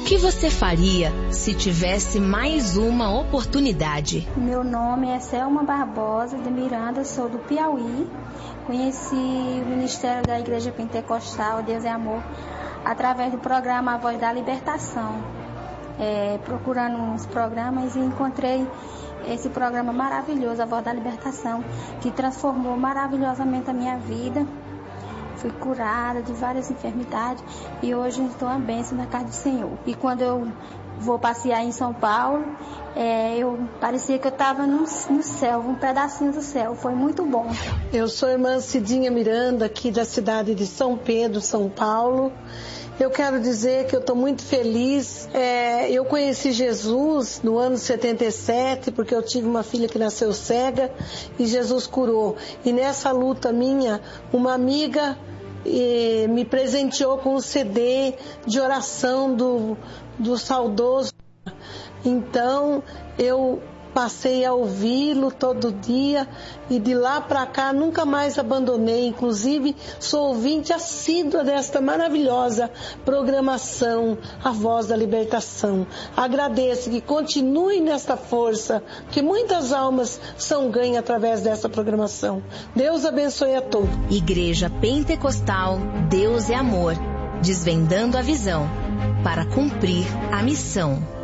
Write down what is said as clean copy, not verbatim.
que você faria se tivesse mais uma oportunidade? Meu nome é Selma Barbosa de Miranda, sou do Piauí. Conheci o Ministério da Igreja Pentecostal Deus é Amor através do programa A Voz da Libertação. Procurando uns programas e encontrei esse programa maravilhoso, A Voz da Libertação, que transformou maravilhosamente a minha vida. Fui curada de várias enfermidades e hoje estou uma bênção na casa do Senhor. E quando eu vou passear em São Paulo, parecia que eu estava no céu, um pedacinho do céu. Foi muito bom. Eu sou a irmã Cidinha Miranda, aqui da cidade de São Pedro, São Paulo. Eu quero dizer que eu estou muito feliz. Eu conheci Jesus no ano 77, porque eu tive uma filha que nasceu cega e Jesus curou. E nessa luta minha, uma amiga me presenteou com um CD de oração do saudoso. Então, eu passei a ouvi-lo todo dia e de lá para cá nunca mais abandonei. Inclusive, sou ouvinte assídua desta maravilhosa programação, A Voz da Libertação. Agradeço que continue nesta força, que muitas almas são ganhas através dessa programação. Deus abençoe a todos. Igreja Pentecostal Deus é Amor, desvendando a visão para cumprir a missão.